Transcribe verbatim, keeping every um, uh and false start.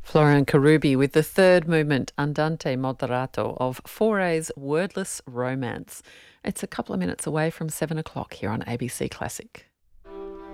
Florian Karubi with the third movement, Andante Moderato, of four A's Wordless Romance. It's a couple of minutes away from seven o'clock here on A B C Classic.